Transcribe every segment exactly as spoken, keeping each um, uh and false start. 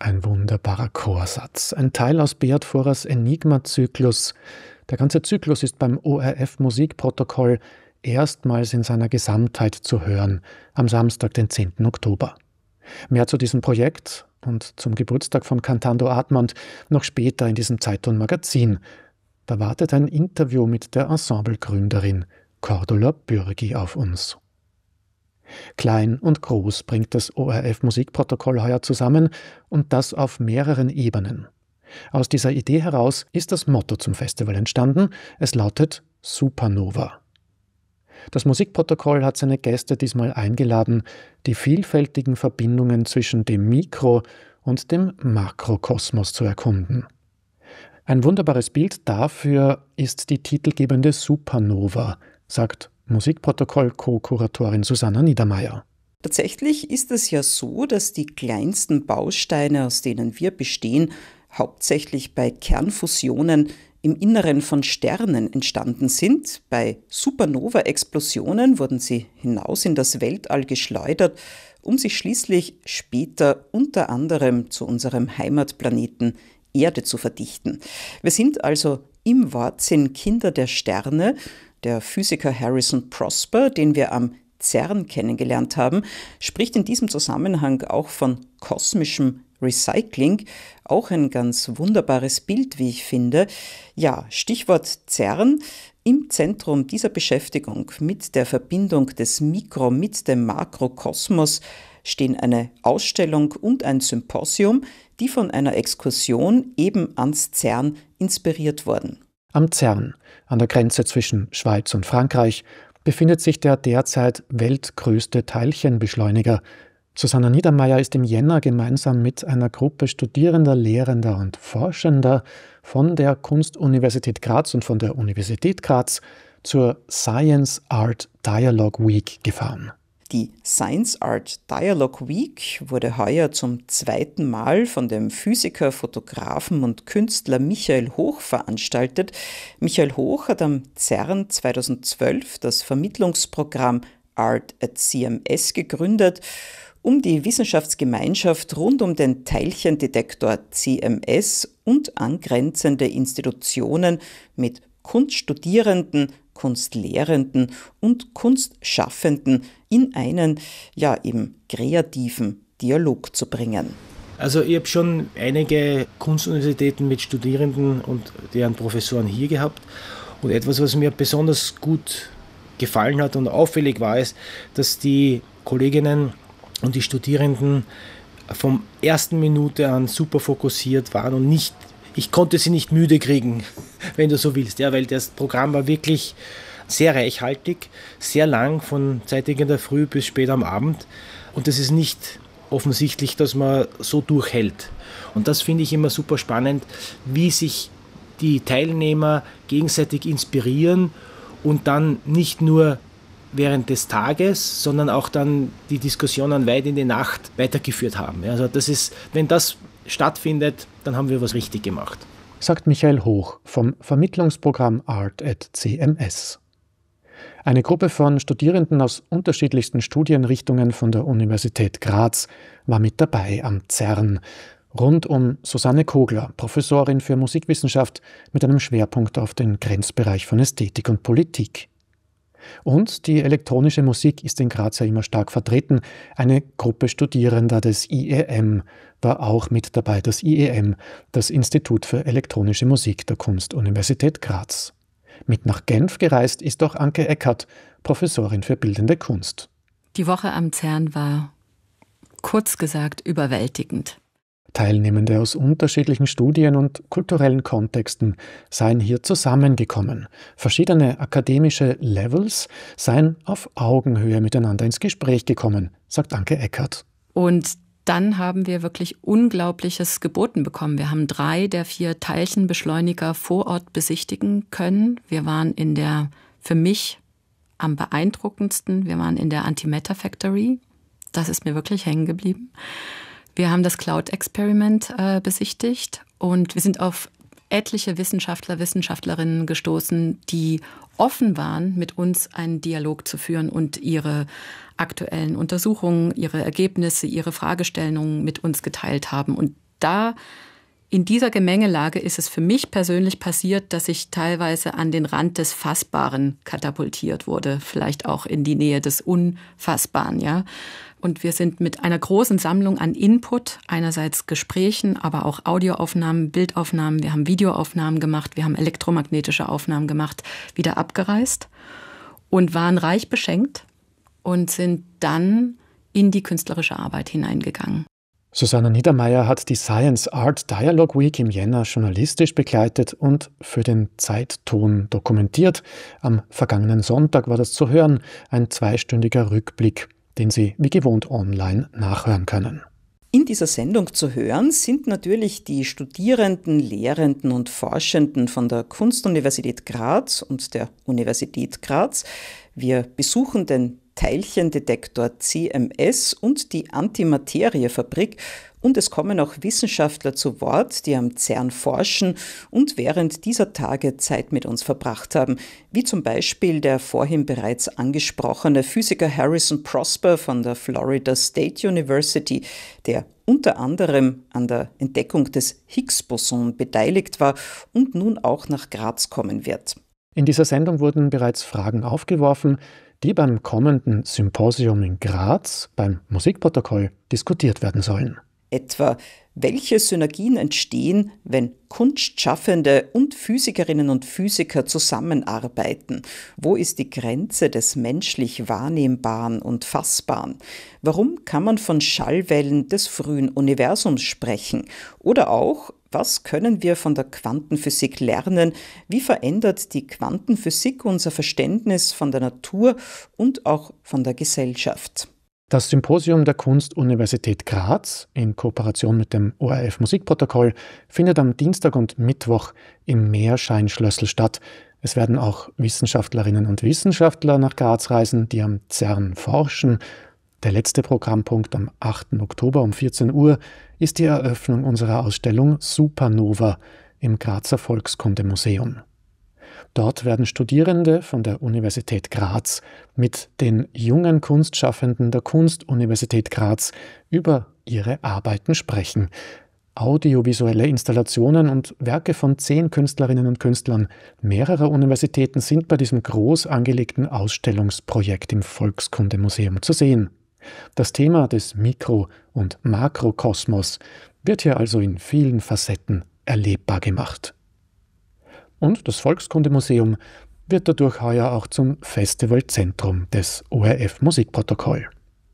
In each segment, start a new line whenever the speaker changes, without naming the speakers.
Ein wunderbarer Chorsatz. Ein Teil aus Beat Vorers Enigma-Zyklus. Der ganze Zyklus ist beim O R F-Musikprotokoll erstmals in seiner Gesamtheit zu hören, am Samstag, den zehnten Oktober. Mehr zu diesem Projekt und zum Geburtstag von Cantando Admont noch später in diesem Zeitton-Magazin. Da wartet ein Interview mit der Ensemblegründerin Cordula Bürgi auf uns. Klein und groß bringt das O R F-Musikprotokoll heuer zusammen und das auf mehreren Ebenen. Aus dieser Idee heraus ist das Motto zum Festival entstanden. Es lautet Supernova. Das Musikprotokoll hat seine Gäste diesmal eingeladen, die vielfältigen Verbindungen zwischen dem Mikro- und dem Makrokosmos zu erkunden. Ein wunderbares Bild dafür ist die titelgebende Supernova, sagt Musikprotokoll-Co-Kuratorin Susanna Niedermeyer.
Tatsächlich ist es ja so, dass die kleinsten Bausteine, aus denen wir bestehen, hauptsächlich bei Kernfusionen im Inneren von Sternen entstanden sind. Bei Supernova-Explosionen wurden sie hinaus in das Weltall geschleudert, um sich schließlich später unter anderem zu unserem Heimatplaneten Erde zu verdichten. Wir sind also im Wortsinn Kinder der Sterne. Der Physiker Harrison Prosper, den wir am CERN kennengelernt haben, spricht in diesem Zusammenhang auch von kosmischem Recycling. Auch ein ganz wunderbares Bild, wie ich finde. Ja, Stichwort CERN. Im Zentrum dieser Beschäftigung mit der Verbindung des Mikro- mit dem Makrokosmos stehen eine Ausstellung und ein Symposium, die von einer Exkursion eben ans CERN inspiriert wurden.
Am CERN, an der Grenze zwischen Schweiz und Frankreich, befindet sich der derzeit weltgrößte Teilchenbeschleuniger. Susanna Niedermeyer ist im Jänner gemeinsam mit einer Gruppe Studierender, Lehrender und Forschender von der Kunstuniversität Graz und von der Universität Graz zur Science Art Dialogue Week gefahren.
Die Science Art Dialogue Week wurde heuer zum zweiten Mal von dem Physiker, Fotografen und Künstler Michael Hoch veranstaltet. Michael Hoch hat am CERN zweitausendzwölf das Vermittlungsprogramm Art at C M S gegründet, um die Wissenschaftsgemeinschaft rund um den Teilchendetektor C M S und angrenzende Institutionen mit Kunststudierenden, Kunstlehrenden und Kunstschaffenden in einen, ja eben kreativen Dialog zu bringen.
Also ich habe schon einige Kunstuniversitäten mit Studierenden und deren Professoren hier gehabt. Und etwas, was mir besonders gut gefallen hat und auffällig war, ist, dass die Kolleginnen und die Studierenden vom ersten Minute an super fokussiert waren und nicht, ich konnte sie nicht müde kriegen, wenn du so willst, ja, weil das Programm war wirklich sehr reichhaltig, sehr lang, von zeitig in der Früh bis spät am Abend. Und das ist nicht offensichtlich, dass man so durchhält. Und das finde ich immer super spannend, wie sich die Teilnehmer gegenseitig inspirieren und dann nicht nur während des Tages, sondern auch dann die Diskussionen weit in die Nacht weitergeführt haben. Also das ist, wenn das stattfindet, dann haben wir was richtig gemacht.
Sagt Michael Hoch vom Vermittlungsprogramm Art at C M S. Eine Gruppe von Studierenden aus unterschiedlichsten Studienrichtungen von der Universität Graz war mit dabei am CERN, rund um Susanne Kogler, Professorin für Musikwissenschaft mit einem Schwerpunkt auf den Grenzbereich von Ästhetik und Politik. Und die elektronische Musik ist in Graz ja immer stark vertreten. Eine Gruppe Studierender des I E M war auch mit dabei, das I E M, das Institut für elektronische Musik der Kunstuniversität Graz. Mit nach Genf gereist ist auch Anke Eckert, Professorin für Bildende Kunst.
Die Woche am CERN war, kurz gesagt, überwältigend.
Teilnehmende aus unterschiedlichen Studien und kulturellen Kontexten seien hier zusammengekommen. Verschiedene akademische Levels seien auf Augenhöhe miteinander ins Gespräch gekommen, sagt Anke Eckert.
Und dann haben wir wirklich Unglaubliches geboten bekommen. Wir haben drei der vier Teilchenbeschleuniger vor Ort besichtigen können. Wir waren in der, für mich am beeindruckendsten, wir waren in der Antimatter Factory. Das ist mir wirklich hängen geblieben. Wir haben das Cloud-Experiment äh, besichtigt und wir sind auf etliche Wissenschaftler, Wissenschaftlerinnen gestoßen, die offen waren, mit uns einen Dialog zu führen und ihre aktuellen Untersuchungen, ihre Ergebnisse, ihre Fragestellungen mit uns geteilt haben. Und da in dieser Gemengelage ist es für mich persönlich passiert, dass ich teilweise an den Rand des Fassbaren katapultiert wurde, vielleicht auch in die Nähe des Unfassbaren, ja. Und wir sind mit einer großen Sammlung an Input, einerseits Gesprächen, aber auch Audioaufnahmen, Bildaufnahmen, wir haben Videoaufnahmen gemacht, wir haben elektromagnetische Aufnahmen gemacht, wieder abgereist und waren reich beschenkt und sind dann in die künstlerische Arbeit hineingegangen.
Susanna Niedermeyer hat die Science Art Dialogue Week im Jänner journalistisch begleitet und für den Zeitton dokumentiert. Am vergangenen Sonntag war das zu hören, ein zweistündiger Rückblick, den Sie wie gewohnt online nachhören können.
In dieser Sendung zu hören sind natürlich die Studierenden, Lehrenden und Forschenden von der Kunstuniversität Graz und der Universität Graz. Wir besuchen den Teilchendetektor C M S und die Antimateriefabrik. Und es kommen auch Wissenschaftler zu Wort, die am CERN forschen und während dieser Tage Zeit mit uns verbracht haben, wie zum Beispiel der vorhin bereits angesprochene Physiker Harrison Prosper von der Florida State University, der unter anderem an der Entdeckung des Higgs-Boson beteiligt war und nun auch nach Graz kommen wird.
In dieser Sendung wurden bereits Fragen aufgeworfen, die beim kommenden Symposium in Graz, beim Musikprotokoll, diskutiert werden sollen.
Etwa, welche Synergien entstehen, wenn Kunstschaffende und Physikerinnen und Physiker zusammenarbeiten? Wo ist die Grenze des menschlich Wahrnehmbaren und Fassbaren? Warum kann man von Schallwellen des frühen Universums sprechen? Oder auch, was können wir von der Quantenphysik lernen? Wie verändert die Quantenphysik unser Verständnis von der Natur und auch von der Gesellschaft?
Das Symposium der Kunstuniversität Graz in Kooperation mit dem O R F Musikprotokoll findet am Dienstag und Mittwoch im Meerscheinschlössl statt. Es werden auch Wissenschaftlerinnen und Wissenschaftler nach Graz reisen, die am CERN forschen. Der letzte Programmpunkt am achten Oktober um vierzehn Uhr ist die Eröffnung unserer Ausstellung Supernova im Grazer Volkskundemuseum. Dort werden Studierende von der Universität Graz mit den jungen Kunstschaffenden der Kunstuniversität Graz über ihre Arbeiten sprechen. Audiovisuelle Installationen und Werke von zehn Künstlerinnen und Künstlern mehrerer Universitäten sind bei diesem groß angelegten Ausstellungsprojekt im Volkskundemuseum zu sehen. Das Thema des Mikro- und Makrokosmos wird hier also in vielen Facetten erlebbar gemacht. Und das Volkskundemuseum wird dadurch heuer auch zum Festivalzentrum des O R F Musikprotokoll.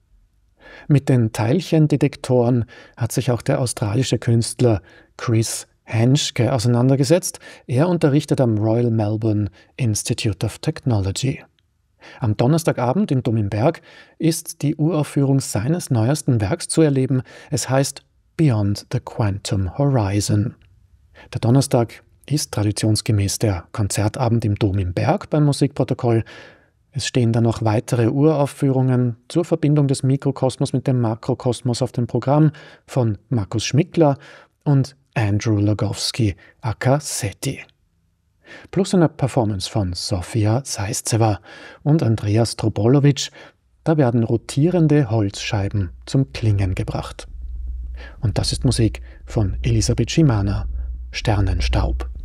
Mit den Teilchendetektoren hat sich auch der australische Künstler Chris Henschke auseinandergesetzt. Er unterrichtet am Royal Melbourne Institute of Technology. Am Donnerstagabend im Dom im Berg ist die Uraufführung seines neuesten Werks zu erleben. Es heißt Beyond the Quantum Horizon. Der Donnerstag ist traditionsgemäß der Konzertabend im Dom im Berg beim Musikprotokoll. Es stehen dann noch weitere Uraufführungen zur Verbindung des Mikrokosmos mit dem Makrokosmos auf dem Programm von Markus Schmickler und Andrew Logowski aka SETI. Plus eine Performance von Sofia Zaiszewa und Andreas Trobolowitsch. Da werden rotierende Holzscheiben zum Klingen gebracht. Und das ist Musik von Elisabeth Schimana, Sternenstaub.